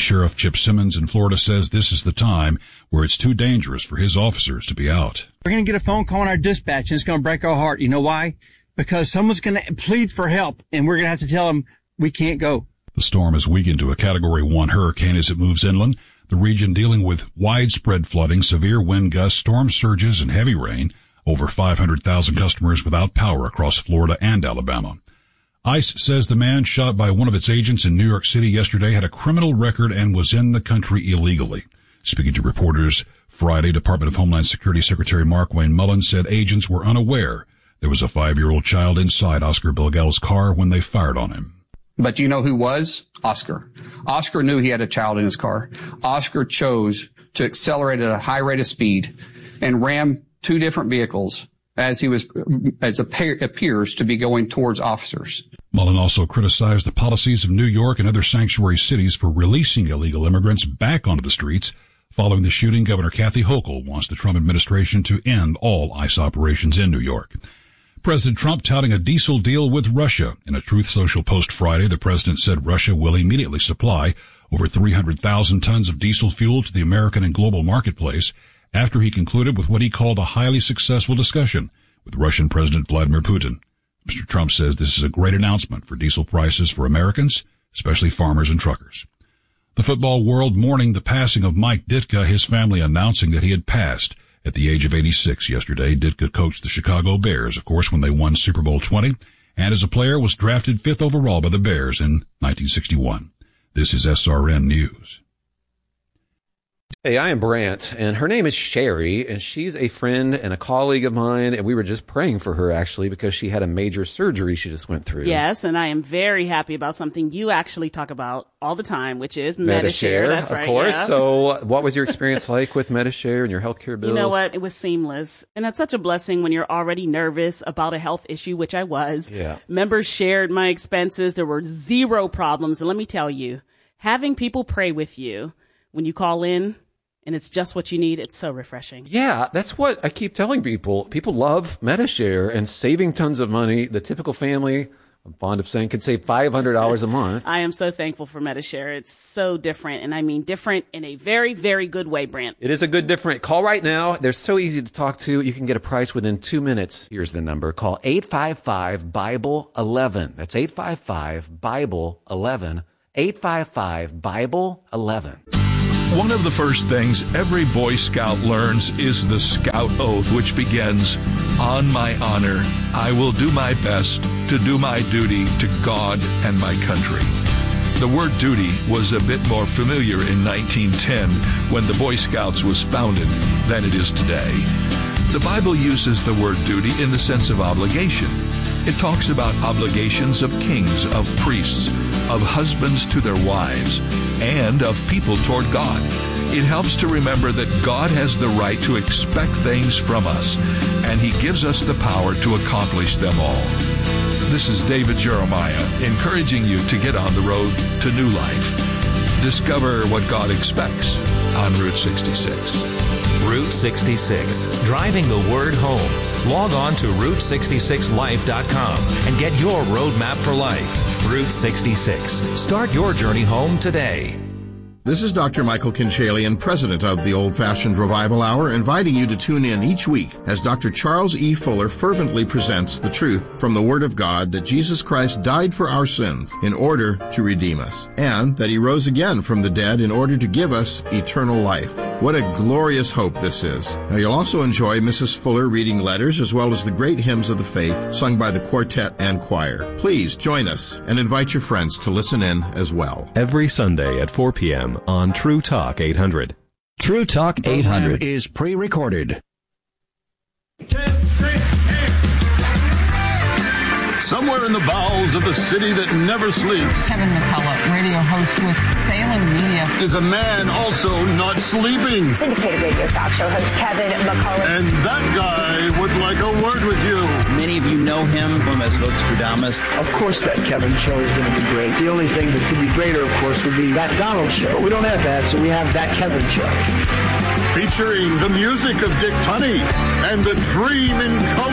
Sheriff Chip Simmons in Florida says this is the time where it's too dangerous for his officers to be out. We're going to get a phone call on our dispatch, and it's going to break our heart. You know why? Because someone's going to plead for help, and we're going to have to tell them we can't go. The storm has weakened to a Category 1 hurricane as it moves inland. The region dealing with widespread flooding, severe wind gusts, storm surges, and heavy rain. Over 500,000 customers without power across Florida and Alabama. ICE says the man shot by one of its agents in New York City yesterday had a criminal record and was in the country illegally. Speaking to reporters Friday, Department of Homeland Security Secretary Mark Wayne Mullins said agents were unaware there was a 5-year-old child inside Oscar Bilgel's car when they fired on him. But you know who was? Oscar. Oscar knew he had a child in his car. Oscar chose to accelerate at a high rate of speed and ram 2 different vehicles as appears to be going towards officers. Mullen also criticized the policies of New York and other sanctuary cities for releasing illegal immigrants back onto the streets. Following the shooting, Governor Kathy Hochul wants the Trump administration to end all ICE operations in New York. President Trump touting a diesel deal with Russia. In a Truth Social post Friday, the president said Russia will immediately supply over 300,000 tons of diesel fuel to the American and global marketplace after he concluded with what he called a highly successful discussion with Russian President Vladimir Putin. Mr. Trump says this is a great announcement for diesel prices for Americans, especially farmers and truckers. The football world mourning the passing of Mike Ditka, his family announcing that he had passed at the age of 86 yesterday. Ditka coached the Chicago Bears, of course, when they won Super Bowl 20, and as a player was drafted 5th overall by the Bears in 1961. This is SRN News. Hey, I am Brant, and her name is Sherry, and she's a friend and a colleague of mine, and we were just praying for her, actually, because she had a major surgery she just went through. Yes, and I am very happy about something you actually talk about all the time, which is Medi-Share. That's right, of course. Yeah. So what was your experience like with Medi-Share and your healthcare bills? You know what? It was seamless, and that's such a blessing when you're already nervous about a health issue, which I was. Yeah. Members shared my expenses. There were 0 problems, and let me tell you, having people pray with you when you call in, and it's just what you need. It's so refreshing. Yeah, that's what I keep telling people. People love Medi-Share and saving tons of money. The typical family, I'm fond of saying, could save $500 a month. I am so thankful for Medi-Share. It's so different, and I mean different in a very, very good way, Brant. It is a good different. Call right now. They're so easy to talk to. You can get a price within 2 minutes. Here's the number. Call 855-BIBLE-11. That's 855-BIBLE-11. 855-BIBLE-11. One of the first things every Boy Scout learns is the Scout Oath, which begins, "On my honor, I will do my best to do my duty to God and my country." The word duty was a bit more familiar in 1910 when the Boy Scouts was founded than it is today. The Bible uses the word duty in the sense of obligation. It talks about obligations of kings, of priests, of husbands to their wives, and of people toward God. It helps to remember that God has the right to expect things from us, and He gives us the power to accomplish them all. This is David Jeremiah, encouraging you to get on the road to new life. Discover what God expects on Route 66. Route 66, driving the word home. Log on to Route66Life.com and get your roadmap for life. Route 66. Start your journey home today. This is Dr. Michael Kinchalian, president of the Old Fashioned Revival Hour, inviting you to tune in each week as Dr. Charles E. Fuller fervently presents the truth from the Word of God that Jesus Christ died for our sins in order to redeem us, and that He rose again from the dead in order to give us eternal life. What a glorious hope this is. Now, you'll also enjoy Mrs. Fuller reading letters as well as the great hymns of the faith sung by the quartet and choir. Please join us and invite your friends to listen in as well. Every Sunday at 4 p.m. on True Talk 800. True Talk 800 is pre-recorded. Somewhere in the bowels of the city that never sleeps, Kevin McCullough, radio host with Salem Media, is a man also not sleeping. Syndicated radio talk show host Kevin McCullough. And that guy would like a word with you. Many of you know him from as Nostradamus. Of course that Kevin show is going to be great. The only thing that could be greater, of course, would be that Donald show. We don't have that, so we have that Kevin show. Featuring the music of Dick Tunney and the Dream in Color.